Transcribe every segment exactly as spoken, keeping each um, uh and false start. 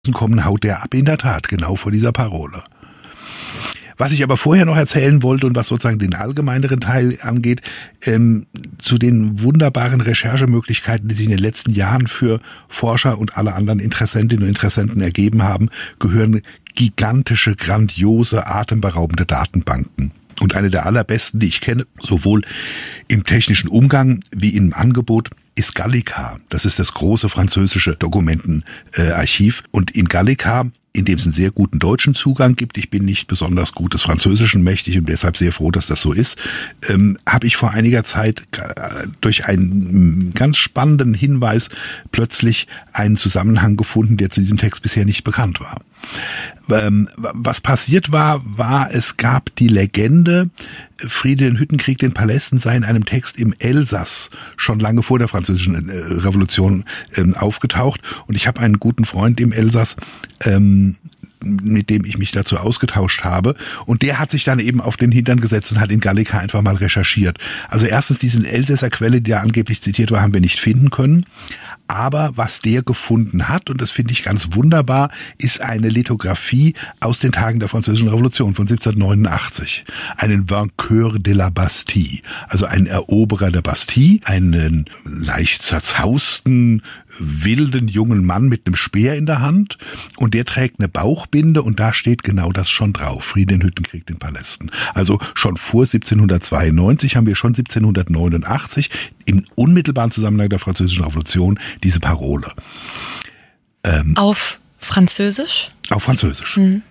kommen, haut der ab, in der Tat, genau vor dieser Parole. Was ich aber vorher noch erzählen wollte und was sozusagen den allgemeineren Teil angeht, ähm, zu den wunderbaren Recherchemöglichkeiten, die sich in den letzten Jahren für Forscher und alle anderen Interessentinnen und Interessenten ergeben haben, gehören gigantische, grandiose, atemberaubende Datenbanken. Und eine der allerbesten, die ich kenne, sowohl im technischen Umgang wie im Angebot, ist Gallica. Das ist das große französische Dokumentenarchiv. Und in Gallica, in dem es einen sehr guten deutschen Zugang gibt, ich bin nicht besonders gut des Französischen mächtig und deshalb sehr froh, dass das so ist, ähm, habe ich vor einiger Zeit durch einen ganz spannenden Hinweis plötzlich einen Zusammenhang gefunden, der zu diesem Text bisher nicht bekannt war. Ähm, was passiert war, war, es gab die Legende, Friede den Hüttenkrieg, den Palästen sei in einem Text im Elsass schon lange vor der französischen äh, Revolution ähm, aufgetaucht. Und ich habe einen guten Freund im Elsass, ähm, mit dem ich mich dazu ausgetauscht habe. Und der hat sich dann eben auf den Hintern gesetzt und hat in Gallica einfach mal recherchiert. Also erstens, diese Elsässer Quelle, die da angeblich zitiert war, haben wir nicht finden können. Aber was der gefunden hat, und das finde ich ganz wunderbar, ist eine Lithografie aus den Tagen der Französischen Revolution von siebzehnhundertneunundachtzig. Einen Vainqueur de la Bastille, also einen Eroberer der Bastille, einen leicht zerzausten, wilden jungen Mann mit einem Speer in der Hand, und der trägt eine Bauchbinde und da steht genau das schon drauf, Friede den Hüttenkrieg den Palästen. Also schon vor siebzehnhundertzweiundneunzig haben wir schon siebzehnhundertneunundachtzig im unmittelbaren Zusammenhang der Französischen Revolution diese Parole. Ähm, auf Französisch? Auf Französisch. Mhm.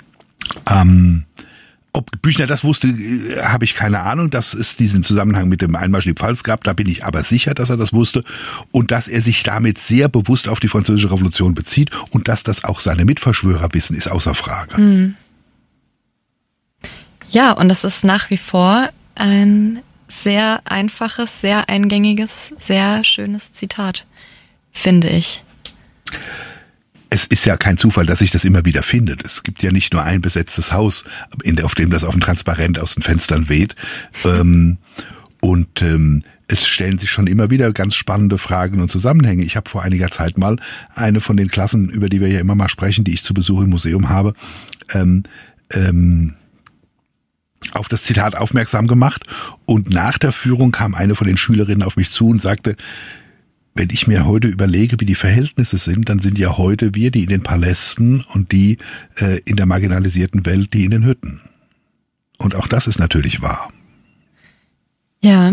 Ähm, Ob Büchner das wusste, habe ich keine Ahnung, dass es diesen Zusammenhang mit dem Einmarsch in die Pfalz gab. Da bin ich aber sicher, dass er das wusste und dass er sich damit sehr bewusst auf die Französische Revolution bezieht und dass das auch seine Mitverschwörer wissen, ist außer Frage. Hm. Ja, und das ist nach wie vor ein sehr einfaches, sehr eingängiges, sehr schönes Zitat, finde ich. Es ist ja kein Zufall, dass sich das immer wieder findet. Es gibt ja nicht nur ein besetztes Haus, auf dem das auf dem Transparent aus den Fenstern weht. ähm, und ähm, es stellen sich schon immer wieder ganz spannende Fragen und Zusammenhänge. Ich habe vor einiger Zeit mal eine von den Klassen, über die wir ja immer mal sprechen, die ich zu Besuch im Museum habe, ähm, ähm, auf das Zitat aufmerksam gemacht. Und nach der Führung kam eine von den Schülerinnen auf mich zu und sagte, wenn ich mir heute überlege, wie die Verhältnisse sind, dann sind ja heute wir, die in den Palästen und die äh, in der marginalisierten Welt, die in den Hütten. Und auch das ist natürlich wahr. Ja.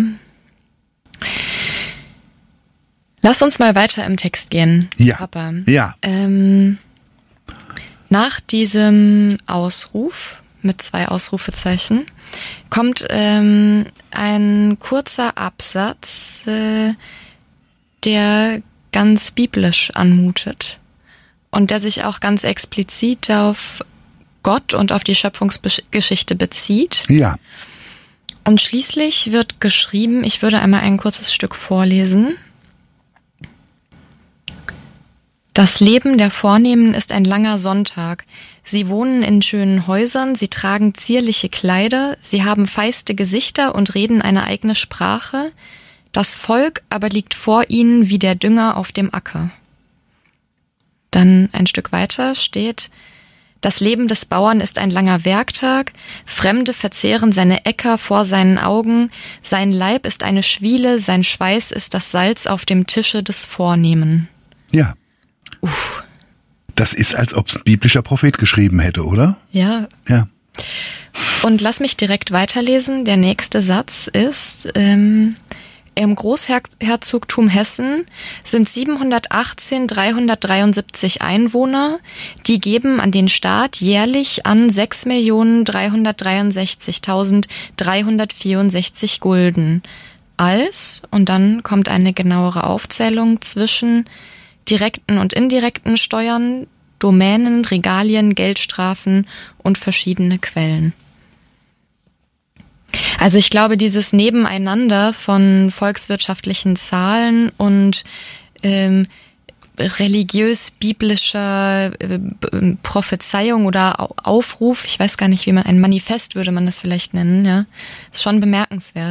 Lass uns mal weiter im Text gehen, ja. Papa. Ja. Ähm, nach diesem Ausruf mit zwei Ausrufezeichen kommt ähm, ein kurzer Absatz, äh, der ganz biblisch anmutet und der sich auch ganz explizit auf Gott und auf die Schöpfungsgeschichte bezieht. Ja. Und schließlich wird geschrieben, ich würde einmal ein kurzes Stück vorlesen. Das Leben der Vornehmen ist ein langer Sonntag. Sie wohnen in schönen Häusern, sie tragen zierliche Kleider, sie haben feiste Gesichter und reden eine eigene Sprache. Das Volk aber liegt vor ihnen wie der Dünger auf dem Acker. Dann ein Stück weiter steht, das Leben des Bauern ist ein langer Werktag, Fremde verzehren seine Äcker vor seinen Augen, sein Leib ist eine Schwiele, sein Schweiß ist das Salz auf dem Tische des Vornehmen. Ja. Uff. Das ist, als ob es ein biblischer Prophet geschrieben hätte, oder? Ja. Ja. Und lass mich direkt weiterlesen. Der nächste Satz ist, ähm, im Großherzogtum Hessen sind siebenhundertachtzehn, dreihundertdreiundsiebzig Einwohner, die geben an den Staat jährlich an sechs Millionen dreihundertdreiundsechzigtausenddreihundertvierundsechzig Gulden. Als, und dann kommt eine genauere Aufzählung zwischen direkten und indirekten Steuern, Domänen, Regalien, Geldstrafen und verschiedene Quellen. Also ich glaube, dieses Nebeneinander von volkswirtschaftlichen Zahlen und ähm, religiös-biblischer äh, Prophezeiung oder Aufruf, ich weiß gar nicht, wie man, ein Manifest würde man das vielleicht nennen, ja, ist schon bemerkenswert.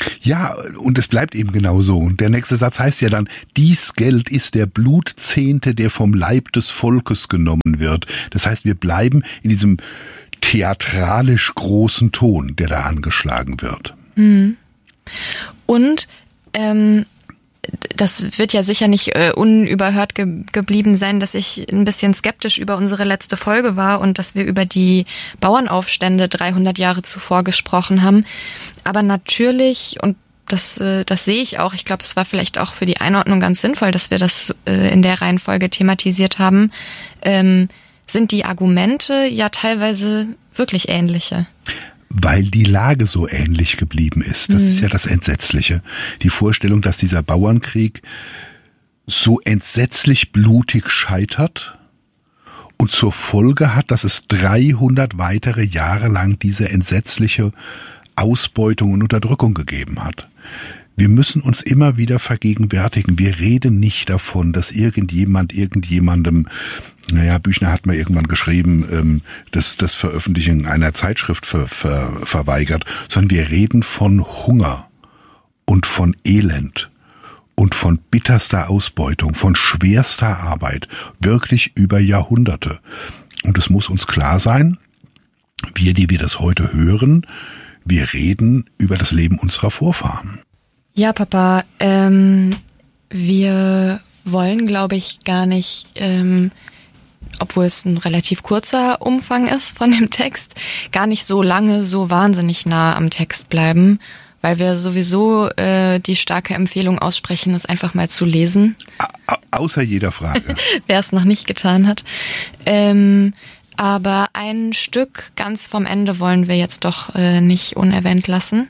Ja, und es bleibt eben genau so. Und der nächste Satz heißt ja dann, dies Geld ist der Blutzehnte, der vom Leib des Volkes genommen wird. Das heißt, wir bleiben in diesem theatralisch großen Ton, der da angeschlagen wird. Mhm. Und ähm, das wird ja sicher nicht äh, unüberhört ge- geblieben sein, dass ich ein bisschen skeptisch über unsere letzte Folge war und dass wir über die Bauernaufstände dreihundert Jahre zuvor gesprochen haben. Aber natürlich, und das, äh, das sehe ich auch, ich glaube, es war vielleicht auch für die Einordnung ganz sinnvoll, dass wir das äh, in der Reihenfolge thematisiert haben, ähm, sind die Argumente ja teilweise wirklich ähnliche. Weil die Lage so ähnlich geblieben ist. Das mhm. ist ja das Entsetzliche. Die Vorstellung, dass dieser Bauernkrieg so entsetzlich blutig scheitert und zur Folge hat, dass es dreihundert weitere Jahre lang diese entsetzliche Ausbeutung und Unterdrückung gegeben hat. Wir müssen uns immer wieder vergegenwärtigen, wir reden nicht davon, dass irgendjemand irgendjemandem, naja, Büchner hat mal irgendwann geschrieben, ähm, dass das Veröffentlichen einer Zeitschrift ver, ver, verweigert, sondern wir reden von Hunger und von Elend und von bitterster Ausbeutung, von schwerster Arbeit, wirklich über Jahrhunderte. Und es muss uns klar sein, wir, die wir das heute hören, wir reden über das Leben unserer Vorfahren. Ja, Papa, ähm, wir wollen, glaube ich, gar nicht, ähm, obwohl es ein relativ kurzer Umfang ist von dem Text, gar nicht so lange so wahnsinnig nah am Text bleiben, weil wir sowieso äh, die starke Empfehlung aussprechen, es einfach mal zu lesen. A- außer jeder Frage. Wer es noch nicht getan hat. Ähm, aber ein Stück ganz vom Ende wollen wir jetzt doch äh, nicht unerwähnt lassen.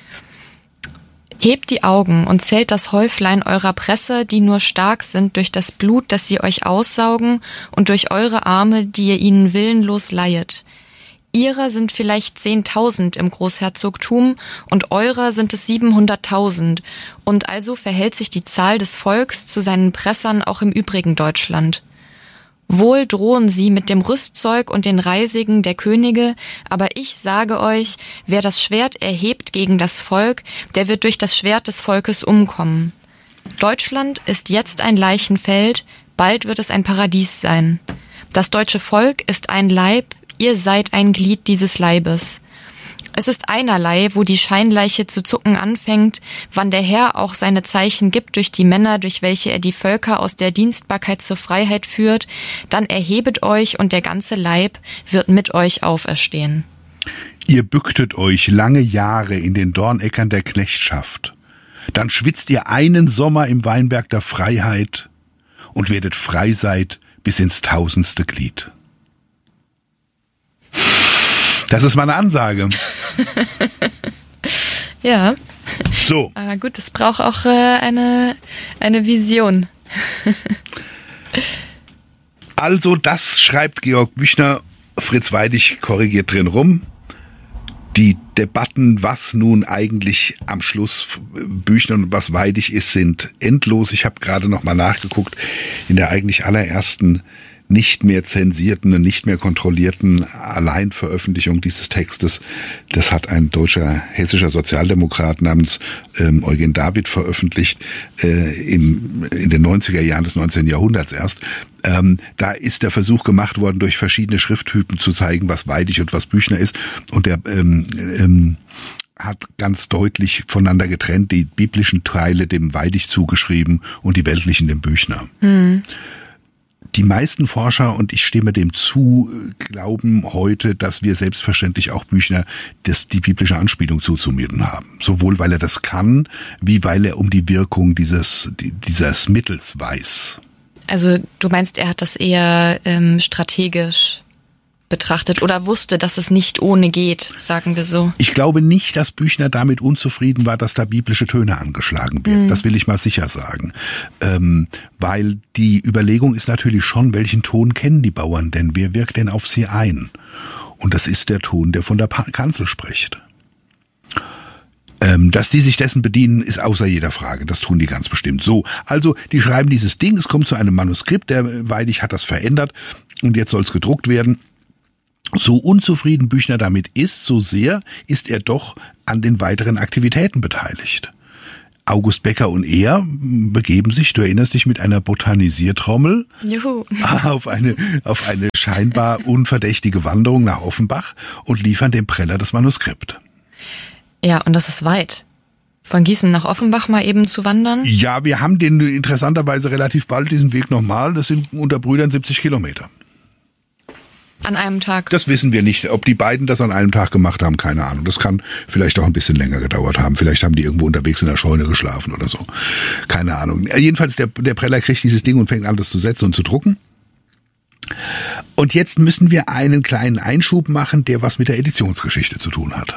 Hebt die Augen und zählt das Häuflein eurer Presse, die nur stark sind durch das Blut, das sie euch aussaugen, und durch eure Arme, die ihr ihnen willenlos leihet. Ihrer sind vielleicht zehntausend im Großherzogtum und eurer sind es siebenhunderttausend, und also verhält sich die Zahl des Volks zu seinen Pressern auch im übrigen Deutschland. Wohl drohen sie mit dem Rüstzeug und den Reisigen der Könige, aber ich sage euch, wer das Schwert erhebt gegen das Volk, der wird durch das Schwert des Volkes umkommen. Deutschland ist jetzt ein Leichenfeld, bald wird es ein Paradies sein. Das deutsche Volk ist ein Leib, ihr seid ein Glied dieses Leibes. Es ist einerlei, wo die Scheinleiche zu zucken anfängt, wann der Herr auch seine Zeichen gibt durch die Männer, durch welche er die Völker aus der Dienstbarkeit zur Freiheit führt, dann erhebet euch und der ganze Leib wird mit euch auferstehen. Ihr bücktet euch lange Jahre in den Dorneckern der Knechtschaft. Dann schwitzt ihr einen Sommer im Weinberg der Freiheit und werdet frei seid bis ins tausendste Glied. Das ist meine Ansage. Ja. So. Aber gut, es braucht auch äh, eine, eine Vision. Also das schreibt Georg Büchner, Fritz Weidig korrigiert drin rum. Die Debatten, was nun eigentlich am Schluss Büchner und was Weidig ist, sind endlos. Ich habe gerade noch mal nachgeguckt, in der eigentlich allerersten nicht mehr zensierten und nicht mehr kontrollierten Alleinveröffentlichung dieses Textes. Das hat ein deutscher hessischer Sozialdemokrat namens ähm, Eugen David veröffentlicht, äh, im, in den neunziger Jahren des neunzehnten Jahrhunderts erst. Ähm, da ist der Versuch gemacht worden, durch verschiedene Schrifttypen zu zeigen, was Weidig und was Büchner ist. Und der ähm, ähm, hat ganz deutlich voneinander getrennt, die biblischen Teile dem Weidig zugeschrieben und die weltlichen dem Büchner. Mhm. Die meisten Forscher, und ich stimme dem zu, glauben heute, dass wir selbstverständlich auch Büchner das, die biblische Anspielung zuzumuten haben. Sowohl weil er das kann, wie weil er um die Wirkung dieses, dieses Mittels weiß. Also du meinst, er hat das eher ähm, strategisch betrachtet oder wusste, dass es nicht ohne geht, sagen wir so. Ich glaube nicht, dass Büchner damit unzufrieden war, dass da biblische Töne angeschlagen werden. Mhm. Das will ich mal sicher sagen. Ähm, weil die Überlegung ist natürlich schon, welchen Ton kennen die Bauern denn? Wer wirkt denn auf sie ein? Und das ist der Ton, der von der Kanzel spricht. Ähm, dass die sich dessen bedienen, ist außer jeder Frage. Das tun die ganz bestimmt. So, also die schreiben dieses Ding, es kommt zu einem Manuskript, der Weidig hat das verändert und jetzt soll es gedruckt werden. So unzufrieden Büchner damit ist, so sehr ist er doch an den weiteren Aktivitäten beteiligt. August Becker und er begeben sich, du erinnerst dich, mit einer Botanisiertrommel Juhu. auf eine, auf eine scheinbar unverdächtige Wanderung nach Offenbach und liefern dem Preller das Manuskript. Ja, und das ist weit. Von Gießen nach Offenbach mal eben zu wandern? Ja, wir haben den interessanterweise relativ bald diesen Weg nochmal. Das sind unter Brüdern siebzig Kilometer. An einem Tag? Das wissen wir nicht. Ob die beiden das an einem Tag gemacht haben, keine Ahnung. Das kann vielleicht auch ein bisschen länger gedauert haben. Vielleicht haben die irgendwo unterwegs in der Scheune geschlafen oder so. Keine Ahnung. Jedenfalls, der, der Preller kriegt dieses Ding und fängt an, das zu setzen und zu drucken. Und jetzt müssen wir einen kleinen Einschub machen, der was mit der Editionsgeschichte zu tun hat.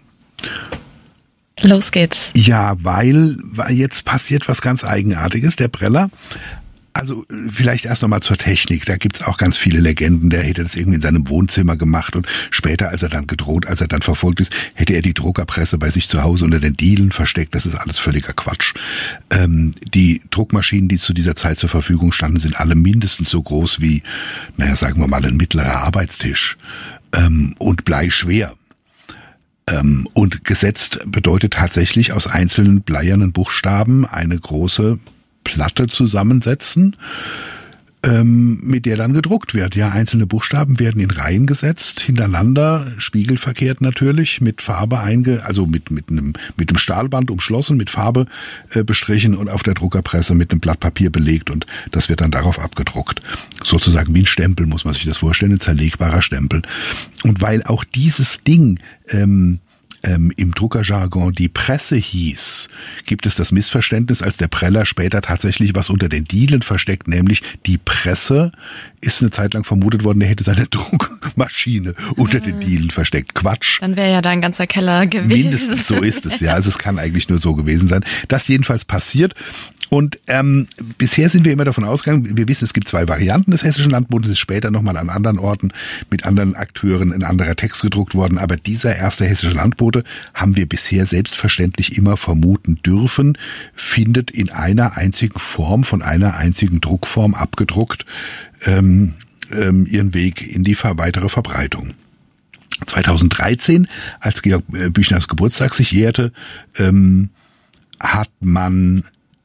Los geht's. Ja, weil, weil jetzt passiert was ganz Eigenartiges. Der Preller, also vielleicht erst nochmal zur Technik. Da gibt's auch ganz viele Legenden. Der hätte das irgendwie in seinem Wohnzimmer gemacht und später, als er dann gedroht, als er dann verfolgt ist, hätte er die Druckerpresse bei sich zu Hause unter den Dielen versteckt. Das ist alles völliger Quatsch. Ähm, die Druckmaschinen, die zu dieser Zeit zur Verfügung standen, sind alle mindestens so groß wie, naja, sagen wir mal, ein mittlerer Arbeitstisch ähm, und bleischwer. Ähm, und gesetzt bedeutet tatsächlich aus einzelnen bleiernen Buchstaben eine große Platte zusammensetzen, ähm, mit der dann gedruckt wird. Ja, einzelne Buchstaben werden in Reihen gesetzt, hintereinander, spiegelverkehrt natürlich, mit Farbe einge, also mit mit einem mit einem Stahlband umschlossen, mit Farbe äh, bestrichen und auf der Druckerpresse mit einem Blatt Papier belegt und das wird dann darauf abgedruckt. Sozusagen wie ein Stempel, muss man sich das vorstellen, ein zerlegbarer Stempel. Und weil auch dieses Ding ähm, Ähm, im Druckerjargon die Presse hieß, gibt es das Missverständnis, als der Preller später tatsächlich was unter den Dielen versteckt, nämlich die Presse, ist eine Zeit lang vermutet worden, er hätte seine Druckmaschine unter den Dielen versteckt. Quatsch. Dann wäre ja da ein ganzer Keller gewesen. Mindestens so ist es, ja. Also es kann eigentlich nur so gewesen sein. Das jedenfalls passiert. Und ähm, bisher sind wir immer davon ausgegangen, wir wissen, es gibt zwei Varianten des Hessischen Landbotes, es ist später nochmal an anderen Orten mit anderen Akteuren ein anderer Text gedruckt worden, aber dieser erste Hessische Landbote, haben wir bisher selbstverständlich immer vermuten dürfen, findet in einer einzigen Form, von einer einzigen Druckform abgedruckt, ähm, ähm, ihren Weg in die weitere Verbreitung. zweitausenddreizehn, als Georg Büchners Geburtstag sich jährte, ähm, hat man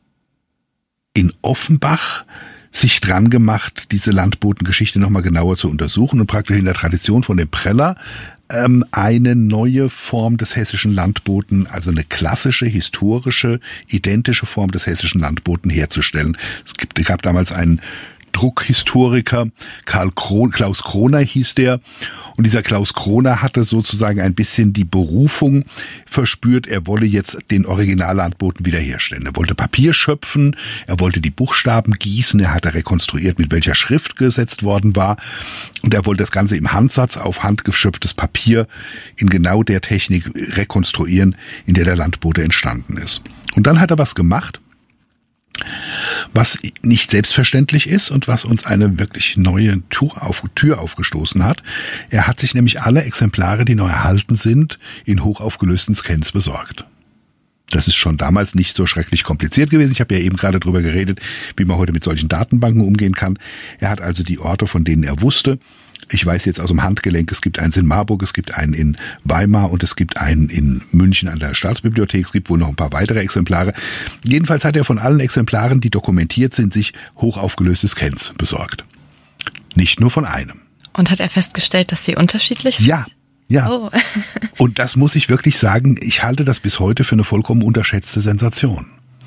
in Offenbach sich dran gemacht, diese Landbotengeschichte nochmal genauer zu untersuchen und praktisch in der Tradition von dem Preller ähm, eine neue Form des hessischen Landboten, also eine klassische, historische, identische Form des hessischen Landboten herzustellen. Es gibt, es gab damals einen Druckhistoriker, Karl Kron, Klaus Kroner hieß der. Und dieser Klaus Kroner hatte sozusagen ein bisschen die Berufung verspürt, er wolle jetzt den Originallandboten wiederherstellen. Er wollte Papier schöpfen, er wollte die Buchstaben gießen, er hatte rekonstruiert, mit welcher Schrift gesetzt worden war. Und er wollte das Ganze im Handsatz auf handgeschöpftes Papier in genau der Technik rekonstruieren, in der der Landbote entstanden ist. Und dann hat er was gemacht, was nicht selbstverständlich ist und was uns eine wirklich neue Tür, auf, Tür aufgestoßen hat. Er hat sich nämlich alle Exemplare, die noch erhalten sind, in hochaufgelösten Scans besorgt. Das ist schon damals nicht so schrecklich kompliziert gewesen. Ich habe ja eben gerade drüber geredet, wie man heute mit solchen Datenbanken umgehen kann. Er hat also die Orte, von denen er wusste. Ich weiß jetzt aus dem Handgelenk, es gibt eins in Marburg, es gibt einen in Weimar und es gibt einen in München an der Staatsbibliothek. Es gibt wohl noch ein paar weitere Exemplare. Jedenfalls hat er von allen Exemplaren, die dokumentiert sind, sich hochaufgelöste Scans besorgt. Nicht nur von einem. Und hat er festgestellt, dass sie unterschiedlich sind? Ja. Ja, oh. Und das muss ich wirklich sagen, ich halte das bis heute für eine vollkommen unterschätzte Sensation.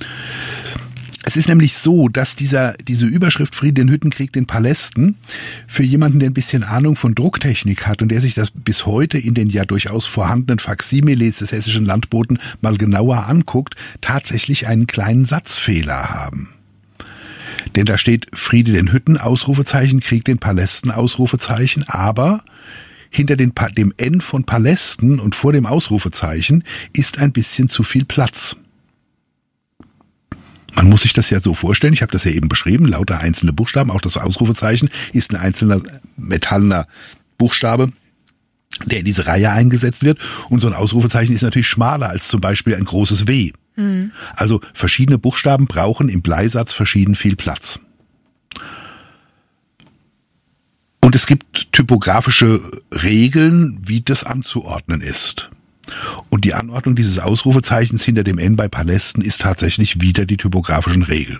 Es ist nämlich so, dass dieser diese Überschrift Friede den Hüttenkrieg den Palästen für jemanden, der ein bisschen Ahnung von Drucktechnik hat und der sich das bis heute in den ja durchaus vorhandenen Faksimiles des Hessischen Landboten mal genauer anguckt, tatsächlich einen kleinen Satzfehler haben. Denn da steht Friede den Hütten, Ausrufezeichen, Krieg den Palästen, Ausrufezeichen, aber hinter den, dem N von Palästen und vor dem Ausrufezeichen ist ein bisschen zu viel Platz. Man muss sich das ja so vorstellen, ich habe das ja eben beschrieben, lauter einzelne Buchstaben, auch das Ausrufezeichen ist ein einzelner metallener Buchstabe, der in diese Reihe eingesetzt wird. Und so ein Ausrufezeichen ist natürlich schmaler als zum Beispiel ein großes W. Mhm. Also verschiedene Buchstaben brauchen im Bleisatz verschieden viel Platz. Und es gibt typografische Regeln, wie das anzuordnen ist. Und die Anordnung dieses Ausrufezeichens hinter dem N bei Palästen ist tatsächlich wieder die typografischen Regeln.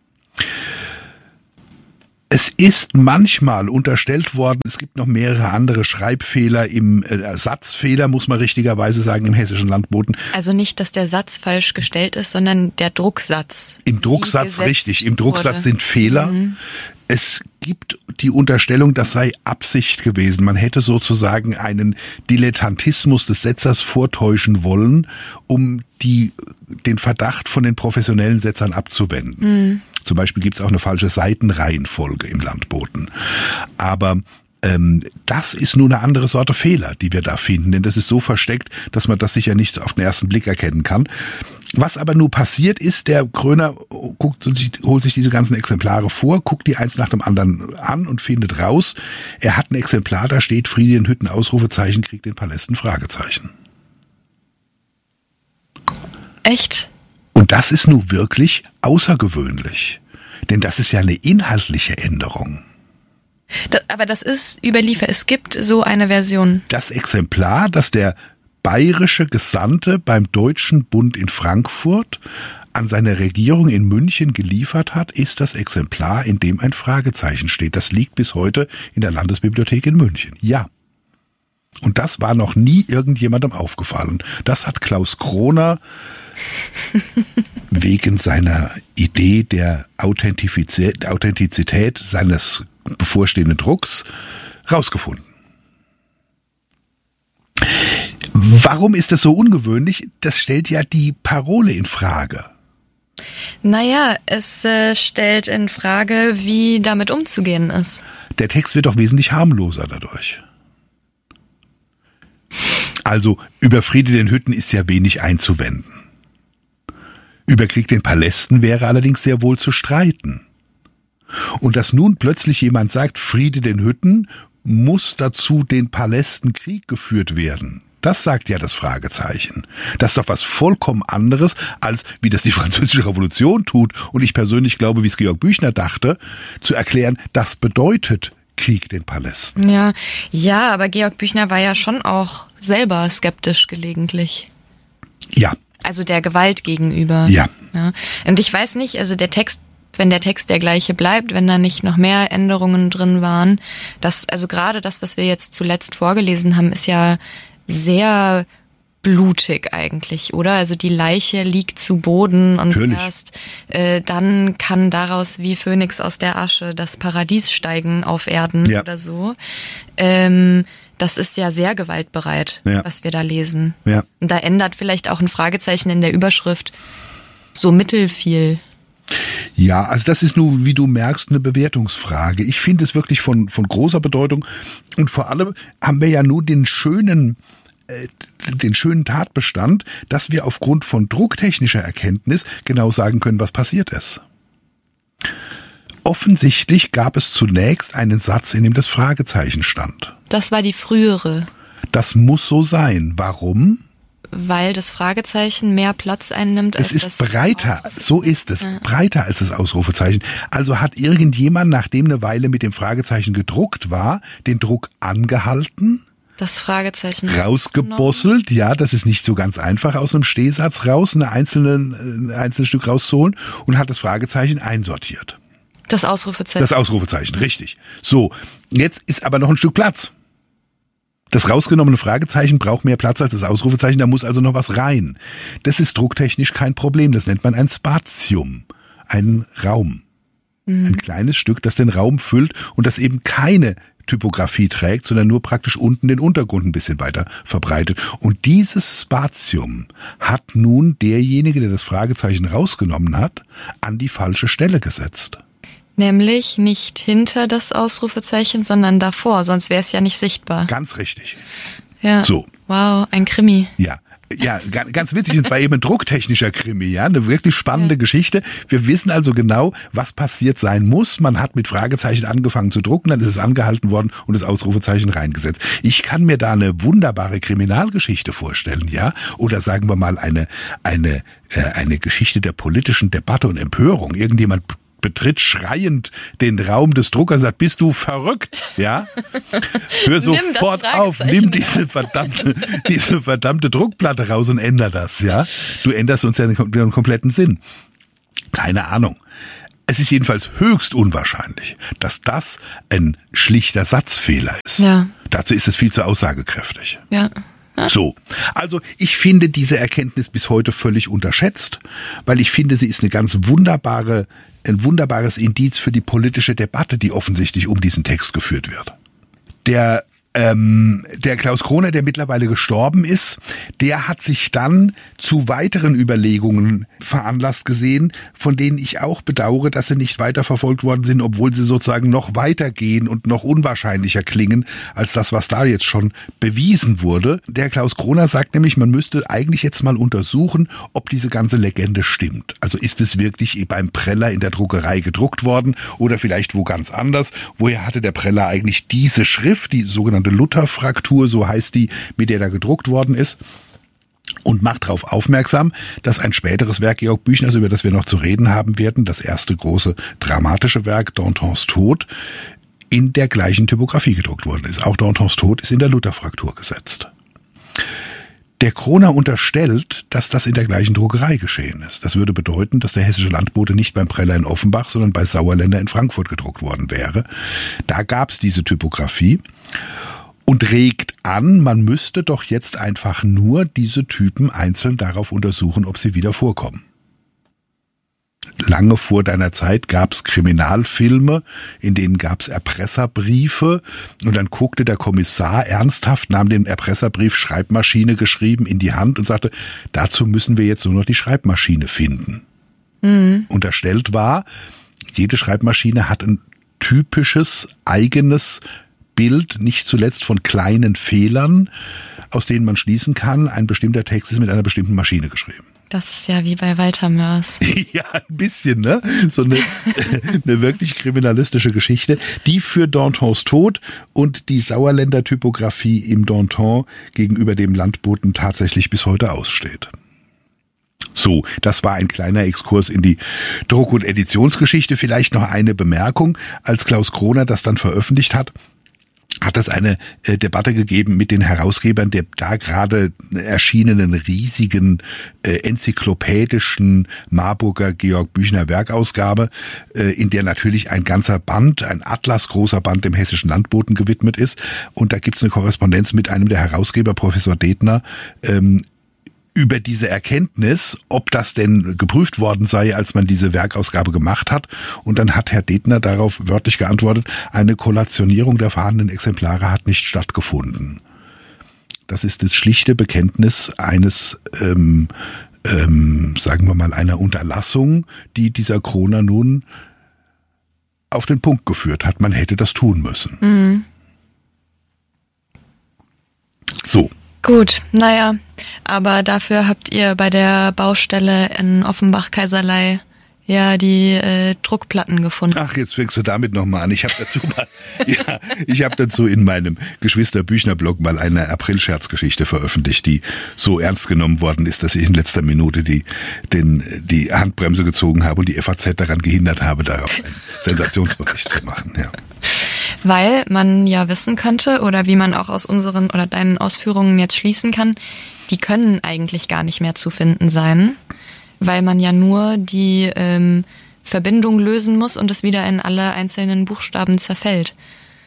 Es ist manchmal unterstellt worden, es gibt noch mehrere andere Schreibfehler im äh, Satzfehler, muss man richtigerweise sagen, im hessischen Landboten. Also nicht, dass der Satz falsch gestellt ist, sondern der Drucksatz. Im Drucksatz, richtig, im Drucksatz wurde. Sind Fehler. Mhm. Es gibt die Unterstellung, das sei Absicht gewesen. Man hätte sozusagen einen Dilettantismus des Setzers vortäuschen wollen, um die, den Verdacht von den professionellen Setzern abzuwenden. Mhm. Zum Beispiel gibt es auch eine falsche Seitenreihenfolge im Landboten. Aber ähm, das ist nur eine andere Sorte Fehler, die wir da finden. Denn das ist so versteckt, dass man das sicher nicht auf den ersten Blick erkennen kann. Was aber nur passiert ist, der Kröner guckt, holt sich diese ganzen Exemplare vor, guckt die eins nach dem anderen an und findet raus, er hat ein Exemplar, da steht Friede in Hütten, Ausrufezeichen, Krieg den Palästen, Fragezeichen. Echt? Und das ist nun wirklich außergewöhnlich. Denn das ist ja eine inhaltliche Änderung. Das, aber das ist überliefert. Es gibt so eine Version. Das Exemplar, das der bayerische Gesandte beim Deutschen Bund in Frankfurt an seine Regierung in München geliefert hat, ist das Exemplar, in dem ein Fragezeichen steht. Das liegt bis heute in der Landesbibliothek in München. Ja. Und das war noch nie irgendjemandem aufgefallen. Das hat Klaus Kroner wegen seiner Idee der Authentizität, Authentizität seines bevorstehenden Drucks rausgefunden. Warum ist das so ungewöhnlich? Das stellt ja die Parole in Frage. Naja, es äh, stellt in Frage, wie damit umzugehen ist. Der Text wird doch wesentlich harmloser dadurch. Also, über Friede den Hütten ist ja wenig einzuwenden. Über Krieg den Palästen wäre allerdings sehr wohl zu streiten. Und dass nun plötzlich jemand sagt, Friede den Hütten, muss dazu den Palästen Krieg geführt werden. Das sagt ja das Fragezeichen. Das ist doch was vollkommen anderes, als wie das die Französische Revolution tut. Und ich persönlich glaube, wie es Georg Büchner dachte, zu erklären, das bedeutet Krieg den Palästen. Ja, ja, aber Georg Büchner war ja schon auch selber skeptisch gelegentlich. Ja. Also der Gewalt gegenüber. Ja. Ja. Und ich weiß nicht, also der Text, wenn der Text der gleiche bleibt, wenn da nicht noch mehr Änderungen drin waren, das, also gerade das, was wir jetzt zuletzt vorgelesen haben, ist ja sehr blutig eigentlich, oder? Also die Leiche liegt zu Boden und Natürlich. erst äh, dann kann daraus wie Phönix aus der Asche das Paradies steigen auf Erden ja. oder so. Ähm, das ist ja sehr gewaltbereit, ja. was wir da lesen. Ja. Und da ändert vielleicht auch ein Fragezeichen in der Überschrift so mittelfiel. Ja, also das ist nun, wie du merkst, eine Bewertungsfrage. Ich finde es wirklich von, von großer Bedeutung. Und vor allem haben wir ja nun den schönen den schönen Tatbestand, dass wir aufgrund von drucktechnischer Erkenntnis genau sagen können, was passiert ist. Offensichtlich gab es zunächst einen Satz, in dem das Fragezeichen stand. Das war die frühere. Das muss so sein. Warum? Weil das Fragezeichen mehr Platz einnimmt als das. Es ist breiter, so ist es, ja. breiter als das Ausrufezeichen. Also hat irgendjemand, nachdem eine Weile mit dem Fragezeichen gedruckt war, den Druck angehalten, das Fragezeichen rausgebosselt, ja, das ist nicht so ganz einfach, aus einem Stehsatz raus, eine einzelne, ein einzelnes Stück rauszuholen und hat das Fragezeichen einsortiert. Das Ausrufezeichen. Das Ausrufezeichen, richtig. So, jetzt ist aber noch ein Stück Platz. Das rausgenommene Fragezeichen braucht mehr Platz als das Ausrufezeichen, da muss also noch was rein. Das ist drucktechnisch kein Problem, das nennt man ein Spatium, einen Raum. Mhm. Ein kleines Stück, das den Raum füllt und das eben keine Typografie trägt, sondern nur praktisch unten den Untergrund ein bisschen weiter verbreitet. Und dieses Spatium hat nun derjenige, der das Fragezeichen rausgenommen hat, an die falsche Stelle gesetzt. Nämlich nicht hinter das Ausrufezeichen, sondern davor, sonst wäre es ja nicht sichtbar. Ganz richtig. Ja. So. Wow, ein Krimi. Ja. Ja, ganz witzig, und zwar eben ein drucktechnischer Krimi, ja, eine wirklich spannende ja. Geschichte. Wir wissen also genau, was passiert sein muss. Man hat mit Fragezeichen angefangen zu drucken, dann ist es angehalten worden und das Ausrufezeichen reingesetzt. Ich kann mir da eine wunderbare Kriminalgeschichte vorstellen, ja, oder sagen wir mal eine eine äh, eine Geschichte der politischen Debatte und Empörung. Irgendjemand betritt schreiend den Raum des Druckers, sagt, bist du verrückt? Ja? Hör sofort auf, nimm diese verdammte, diese verdammte Druckplatte raus und änder das, ja? Du änderst uns ja den, den kompletten Sinn. Keine Ahnung. Es ist jedenfalls höchst unwahrscheinlich, dass das ein schlichter Satzfehler ist. Ja. Dazu ist es viel zu aussagekräftig. Ja. Ja. So, also ich finde diese Erkenntnis bis heute völlig unterschätzt, weil ich finde, sie ist eine ganz wunderbare, ein wunderbares Indiz für die politische Debatte, die offensichtlich um diesen Text geführt wird. Der Ähm, der Klaus Kroner, der mittlerweile gestorben ist, der hat sich dann zu weiteren Überlegungen veranlasst gesehen, von denen ich auch bedauere, dass sie nicht weiterverfolgt worden sind, obwohl sie sozusagen noch weitergehen und noch unwahrscheinlicher klingen als das, was da jetzt schon bewiesen wurde. Der Klaus Kroner sagt nämlich, man müsste eigentlich jetzt mal untersuchen, ob diese ganze Legende stimmt. Also ist es wirklich beim Preller in der Druckerei gedruckt worden oder vielleicht wo ganz anders? Woher hatte der Preller eigentlich diese Schrift, die sogenannte Luther-Fraktur, so heißt die, mit der da gedruckt worden ist, und macht darauf aufmerksam, dass ein späteres Werk Georg Büchners, über das wir noch zu reden haben werden, das erste große dramatische Werk, Dantons Tod, in der gleichen Typografie gedruckt worden ist. Auch Dantons Tod ist in der Luther-Fraktur gesetzt. Der Kroner unterstellt, dass das in der gleichen Druckerei geschehen ist. Das würde bedeuten, dass der Hessische Landbote nicht beim Preller in Offenbach, sondern bei Sauerländer in Frankfurt gedruckt worden wäre. Da gab es diese Typografie und regt an, man müsste doch jetzt einfach nur diese Typen einzeln darauf untersuchen, ob sie wieder vorkommen. Lange vor deiner Zeit gab es Kriminalfilme, in denen gab es Erpresserbriefe und dann guckte der Kommissar ernsthaft, nahm den Erpresserbrief Schreibmaschine geschrieben in die Hand und sagte, dazu müssen wir jetzt nur noch die Schreibmaschine finden. Mhm. Unterstellt war, jede Schreibmaschine hat ein typisches eigenes Bild, nicht zuletzt von kleinen Fehlern, aus denen man schließen kann, ein bestimmter Text ist mit einer bestimmten Maschine geschrieben. Das ist ja wie bei Walter Mörs. Ja, ein bisschen, ne? So eine, eine wirklich kriminalistische Geschichte, die für Dantons Tod und die Sauerländer Typografie im Danton gegenüber dem Landboten tatsächlich bis heute aussteht. So, das war ein kleiner Exkurs in die Druck- und Editionsgeschichte. Vielleicht noch eine Bemerkung. Als Klaus Kroner das dann veröffentlicht hat, hat es eine äh, Debatte gegeben mit den Herausgebern der da gerade erschienenen riesigen äh, enzyklopädischen Marburger Georg Büchner Werkausgabe, äh, in der natürlich ein ganzer Band, ein atlasgroßer Band dem Hessischen Landboten gewidmet ist. Und da gibt es eine Korrespondenz mit einem der Herausgeber, Professor Detner, ähm, über diese Erkenntnis, ob das denn geprüft worden sei, als man diese Werkausgabe gemacht hat. Und dann hat Herr Detner darauf wörtlich geantwortet, eine Kollationierung der vorhandenen Exemplare hat nicht stattgefunden. Das ist das schlichte Bekenntnis eines, ähm, ähm, sagen wir mal, einer Unterlassung, die dieser Kroner nun auf den Punkt geführt hat. Man hätte das tun müssen. Mhm. So. Gut, naja, aber dafür habt ihr bei der Baustelle in Offenbach-Kaiserlei ja die äh, Druckplatten gefunden. Ach, jetzt fängst du damit nochmal an. Ich habe dazu mal, ja, ich habe dazu in meinem Geschwister-Büchner-Blog mal eine April-Scherzgeschichte veröffentlicht, die so ernst genommen worden ist, dass ich in letzter Minute die, den, die Handbremse gezogen habe und die F A Z daran gehindert habe, darauf einen Sensationsbericht zu machen, ja. Weil man ja wissen könnte, oder wie man auch aus unseren oder deinen Ausführungen jetzt schließen kann, die können eigentlich gar nicht mehr zu finden sein, weil man ja nur die ähm, Verbindung lösen muss und es wieder in alle einzelnen Buchstaben zerfällt.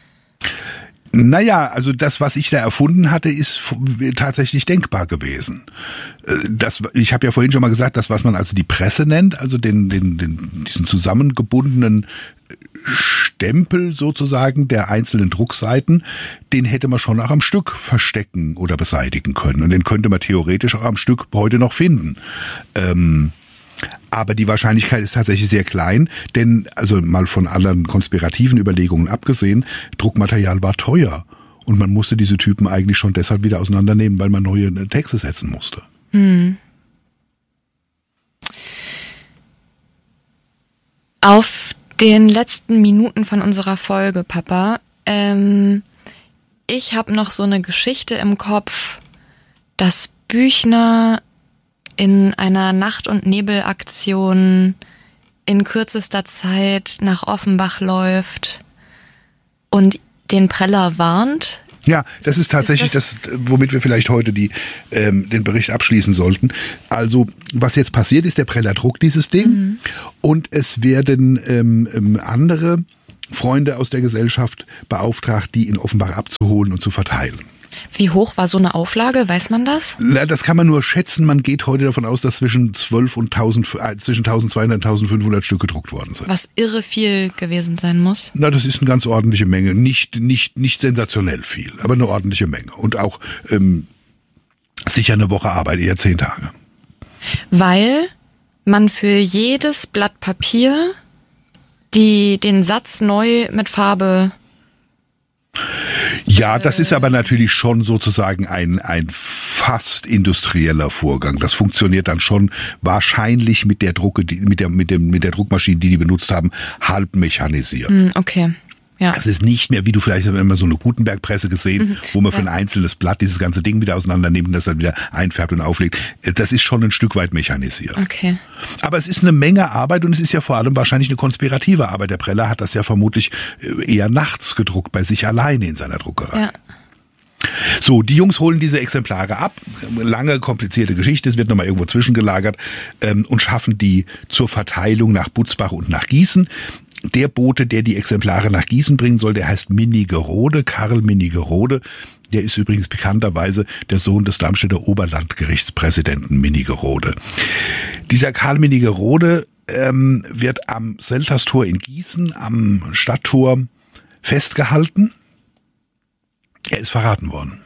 Naja, also das, was ich da erfunden hatte, ist tatsächlich denkbar gewesen. Das, ich habe ja vorhin schon mal gesagt, das, was man also die Presse nennt, also den, den, den, diesen zusammengebundenen Stempel sozusagen der einzelnen Druckseiten, den hätte man schon auch am Stück verstecken oder beseitigen können. Und den könnte man theoretisch auch am Stück heute noch finden. Ähm, aber die Wahrscheinlichkeit ist tatsächlich sehr klein, denn, also mal von anderen konspirativen Überlegungen abgesehen, Druckmaterial war teuer. Und man musste diese Typen eigentlich schon deshalb wieder auseinandernehmen, weil man neue Texte setzen musste. Hm. Auf den letzten Minuten von unserer Folge, Papa, ähm, ich habe noch so eine Geschichte im Kopf, dass Büchner in einer Nacht- und Nebelaktion in kürzester Zeit nach Offenbach läuft und den Preller warnt? Ja, das ist tatsächlich ist das, das, womit wir vielleicht heute die, ähm, den Bericht abschließen sollten. Also, was jetzt passiert ist, der Preller druckt dieses Ding mhm. und es werden ähm, andere Freunde aus der Gesellschaft beauftragt, die in Offenbach abzuholen und zu verteilen. Wie hoch war so eine Auflage? Weiß man das? Na, das kann man nur schätzen. Man geht heute davon aus, dass zwischen zwölf und tausend, äh, zwischen eintausendzweihundert und eintausendfünfhundert Stück gedruckt worden sind. Was irre viel gewesen sein muss. Na, das ist eine ganz ordentliche Menge. Nicht, nicht, nicht sensationell viel, aber eine ordentliche Menge. Und auch ähm, sicher eine Woche Arbeit, eher zehn Tage. Weil man für jedes Blatt Papier die, den Satz neu mit Farbe... Ja, das ist aber natürlich schon sozusagen ein, ein fast industrieller Vorgang. Das funktioniert dann schon wahrscheinlich mit der Drucke, die, mit der, mit dem, mit der Druckmaschine, die die benutzt haben, halb mechanisiert. Okay. Ja. Es ist nicht mehr, wie du vielleicht immer so eine Gutenberg-Presse gesehen, mhm. wo man für ein einzelnes Blatt dieses ganze Ding wieder auseinandernimmt und das dann wieder einfärbt und auflegt. Das ist schon ein Stück weit mechanisiert. Okay. Aber es ist eine Menge Arbeit und es ist ja vor allem wahrscheinlich eine konspirative Arbeit. Der Preller hat das ja vermutlich eher nachts gedruckt, bei sich alleine in seiner Druckerei. Ja. So, die Jungs holen diese Exemplare ab. Lange, komplizierte Geschichte, es wird nochmal irgendwo zwischengelagert ähm, und schaffen die zur Verteilung nach Butzbach und nach Gießen. Der Bote, der die Exemplare nach Gießen bringen soll, der heißt Minnigerode, Karl Minnigerode. Der ist übrigens bekannterweise der Sohn des Darmstädter Oberlandgerichtspräsidenten Minnigerode. Dieser Karl Minnigerode ähm, wird am Selterstor in Gießen, am Stadttor, festgehalten. Er ist verraten worden.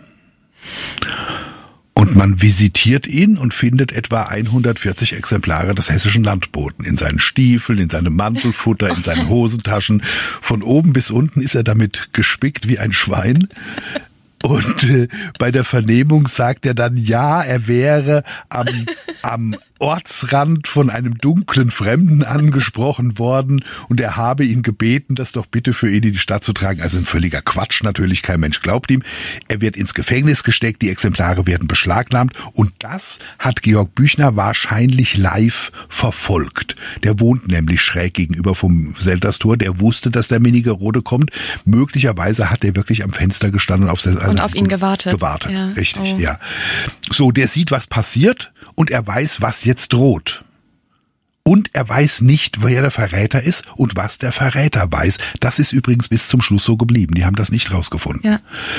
Und man visitiert ihn und findet etwa hundertvierzig Exemplare des hessischen Landboten in seinen Stiefeln, in seinem Mantelfutter, in seinen Hosentaschen. Von oben bis unten ist er damit gespickt wie ein Schwein. Und äh, bei der Vernehmung sagt er dann, ja, er wäre am, am Ortsrand von einem dunklen Fremden angesprochen worden und er habe ihn gebeten, das doch bitte für ihn in die Stadt zu tragen. Also ein völliger Quatsch, natürlich, kein Mensch glaubt ihm. Er wird ins Gefängnis gesteckt, die Exemplare werden beschlagnahmt und das hat Georg Büchner wahrscheinlich live verfolgt. Der wohnt nämlich schräg gegenüber vom Selterstor, der wusste, dass der Minnigerode kommt. Möglicherweise hat er wirklich am Fenster gestanden und auf, der, und auf ihn gewartet. Gewartet, ja. Richtig, oh. ja. So, der sieht, was passiert und er weiß, was jetzt droht. Und er weiß nicht, wer der Verräter ist und was der Verräter weiß. Das ist übrigens bis zum Schluss so geblieben. Die haben das nicht rausgefunden. Ja.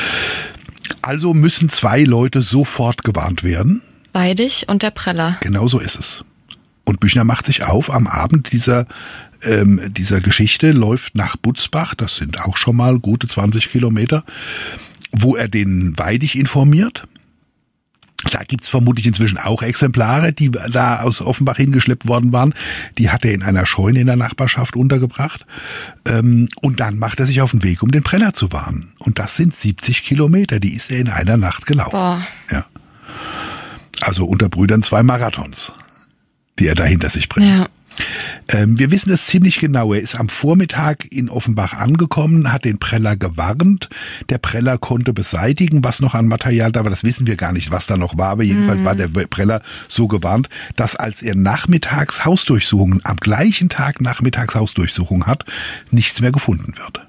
Also müssen zwei Leute sofort gewarnt werden. Weidig und der Preller. Genau so ist es. Und Büchner macht sich auf am Abend dieser ähm, dieser Geschichte, läuft nach Butzbach, das sind auch schon mal gute zwanzig Kilometer, wo er den Weidig informiert. Da gibt's vermutlich inzwischen auch Exemplare, die da aus Offenbach hingeschleppt worden waren. Die hat er in einer Scheune in der Nachbarschaft untergebracht. Und dann macht er sich auf den Weg, um den Preller zu warnen. Und das sind siebzig Kilometer, die ist er in einer Nacht gelaufen. Boah. Ja. Also unter Brüdern zwei Marathons, die er da hinter sich bringt. Ja. Ähm, wir wissen es ziemlich genau. Er ist am Vormittag in Offenbach angekommen, hat den Preller gewarnt. Der Preller konnte beseitigen, was noch an Material da war. Das wissen wir gar nicht, was da noch war. Aber jedenfalls mhm. war der Preller so gewarnt, dass als er nachmittags Hausdurchsuchungen, am gleichen Tag nachmittags Hausdurchsuchungen hat, nichts mehr gefunden wird.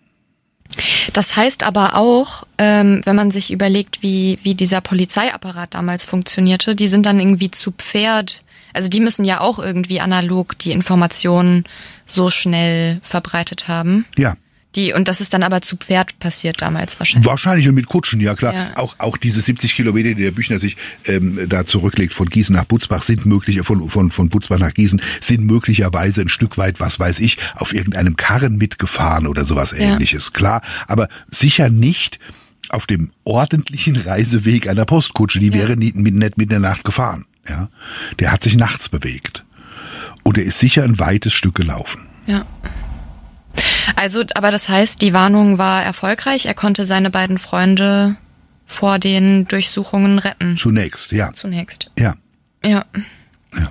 Das heißt aber auch, ähm, wenn man sich überlegt, wie, wie dieser Polizeiapparat damals funktionierte, die sind dann irgendwie zu Pferd. Also die müssen ja auch irgendwie analog die Informationen so schnell verbreitet haben. Ja. Die, und das ist dann aber zu Pferd passiert damals wahrscheinlich. Wahrscheinlich und mit Kutschen, ja klar. Ja. Auch auch diese siebzig Kilometer, die der Büchner sich ähm, da zurücklegt von Gießen nach Butzbach, sind möglich, von, von, von Butzbach nach Gießen, sind möglicherweise ein Stück weit, was weiß ich, auf irgendeinem Karren mitgefahren oder sowas Ähnliches. Ja. Klar, aber sicher nicht auf dem ordentlichen Reiseweg einer Postkutsche. Die ja. wäre nicht mitten in der Nacht gefahren. Ja, der hat sich nachts bewegt. Und er ist sicher ein weites Stück gelaufen. Ja. Also, aber das heißt, die Warnung war erfolgreich. Er konnte seine beiden Freunde vor den Durchsuchungen retten. Zunächst, ja. Zunächst. Ja. Ja. Ja.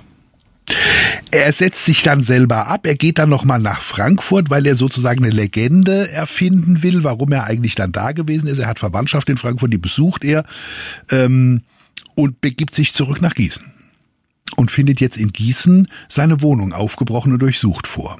Er setzt sich dann selber ab. Er geht dann nochmal nach Frankfurt, weil er sozusagen eine Legende erfinden will, warum er eigentlich dann da gewesen ist. Er hat Verwandtschaft in Frankfurt, die besucht er. Ähm, und begibt sich zurück nach Gießen. und findet jetzt in Gießen seine Wohnung aufgebrochen und durchsucht vor.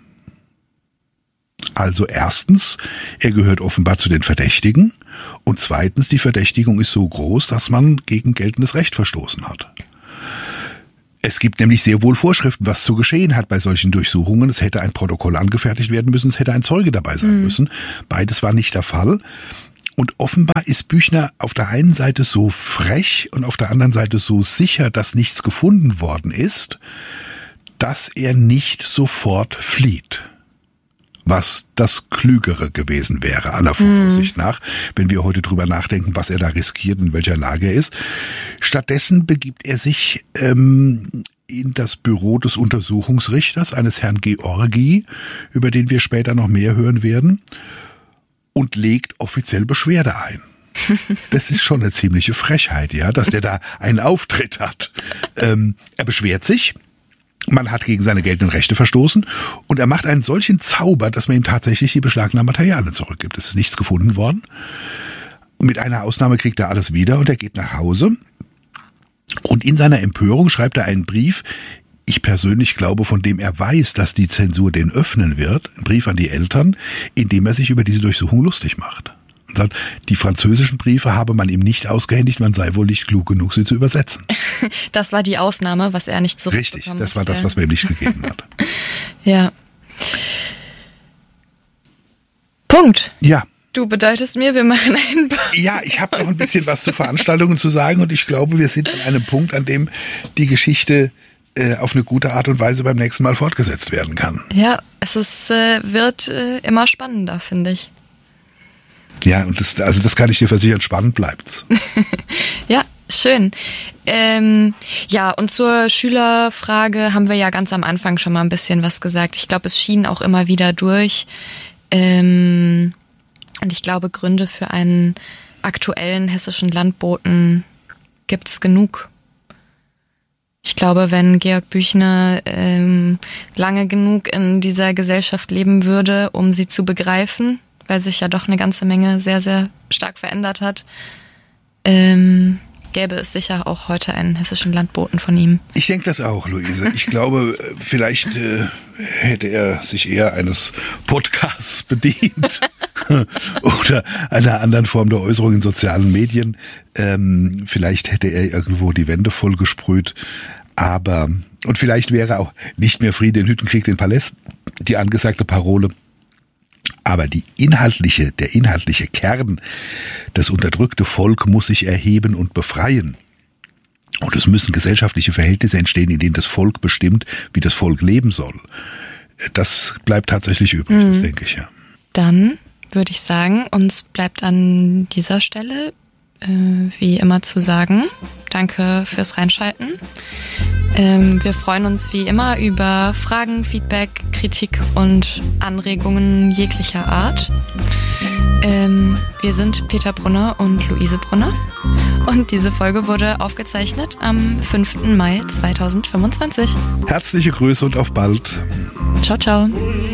Also erstens, er gehört offenbar zu den Verdächtigen und zweitens, die Verdächtigung ist so groß, dass man gegen geltendes Recht verstoßen hat. Es gibt nämlich sehr wohl Vorschriften, was zu geschehen hat bei solchen Durchsuchungen. Es hätte ein Protokoll angefertigt werden müssen, es hätte ein Zeuge dabei sein mhm. müssen. Beides war nicht der Fall. Und offenbar ist Büchner auf der einen Seite so frech und auf der anderen Seite so sicher, dass nichts gefunden worden ist, dass er nicht sofort flieht. Was das Klügere gewesen wäre, aller Voraussicht nach, wenn wir heute drüber nachdenken, was er da riskiert, in welcher Lage er ist. Stattdessen begibt er sich ähm, in das Büro des Untersuchungsrichters, eines Herrn Georgi, über den wir später noch mehr hören werden, und legt offiziell Beschwerde ein. Das ist schon eine ziemliche Frechheit, ja, dass der da einen Auftritt hat. Ähm, er beschwert sich. Man hat gegen seine geltenden Rechte verstoßen und er macht einen solchen Zauber, dass man ihm tatsächlich die beschlagnahmten Materialien zurückgibt. Es ist nichts gefunden worden. Mit einer Ausnahme kriegt er alles wieder und er geht nach Hause. Und in seiner Empörung schreibt er einen Brief, ich persönlich glaube, von dem er weiß, dass die Zensur den öffnen wird, einen Brief an die Eltern, in dem er sich über diese Durchsuchung lustig macht. Und sagt, die französischen Briefe habe man ihm nicht ausgehändigt, man sei wohl nicht klug genug, sie zu übersetzen. Das war die Ausnahme, was er nicht zurückbekommen Richtig, das war das, was man ihm nicht gegeben hat. Ja. Punkt. Ja. Du bedeutest mir, wir machen einen Punkt. Ja, ich habe noch ein bisschen was zu Veranstaltungen zu sagen und ich glaube, wir sind an einem Punkt, an dem die Geschichte äh, auf eine gute Art und Weise beim nächsten Mal fortgesetzt werden kann. Ja, es ist, äh, wird äh, immer spannender, finde ich. Ja, und das, also das kann ich dir versichern, spannend bleibt's. Ja, schön. Ähm, ja, und zur Schülerfrage haben wir ja ganz am Anfang schon mal ein bisschen was gesagt. Ich glaube, es schien auch immer wieder durch. Ähm, und ich glaube, Gründe für einen aktuellen hessischen Landboten gibt's genug. Ich glaube, wenn Georg Büchner ähm, lange genug in dieser Gesellschaft leben würde, um sie zu begreifen, weil sich ja doch eine ganze Menge sehr, sehr stark verändert hat, ähm, gäbe es sicher auch heute einen hessischen Landboten von ihm. Ich denke das auch, Luise. Ich glaube, vielleicht äh, hätte er sich eher eines Podcasts bedient oder einer anderen Form der Äußerung in sozialen Medien. Ähm, vielleicht hätte er irgendwo die Wände vollgesprüht. Aber, und vielleicht wäre auch nicht mehr Friede in Hüttenkrieg den Palästen die angesagte Parole. Aber die inhaltliche, der inhaltliche Kern, das unterdrückte Volk muss sich erheben und befreien. Und es müssen gesellschaftliche Verhältnisse entstehen, in denen das Volk bestimmt, wie das Volk leben soll. Das bleibt tatsächlich übrig, mhm. das denke ich, ja. Dann würde ich sagen, uns bleibt an dieser Stelle äh, wie immer zu sagen, danke fürs Reinschalten. Ähm, wir freuen uns wie immer über Fragen, Feedback, Kritik und Anregungen jeglicher Art. Ähm, wir sind Peter Brunner und Luise Brunner und diese Folge wurde aufgezeichnet am fünften Mai zweitausendfünfundzwanzig. Herzliche Grüße und auf bald. Ciao, ciao.